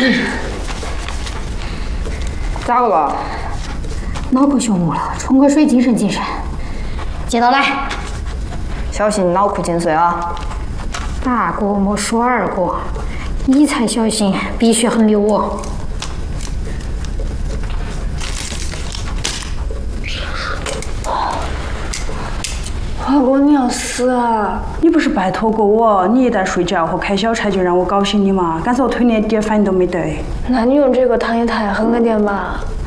咋个了？ 脑壳朽木了，冲个水，精神精神。接到来， 小心脑壳进水啊！ 大哥莫说二哥，你才小心，必须很溜哦。 华哥，你要死啊！你不是拜托过我，你一旦睡觉或开小差就让我搞醒你嘛？刚才我推连点反应都没得。 那你用这个躺也太狠了点吧？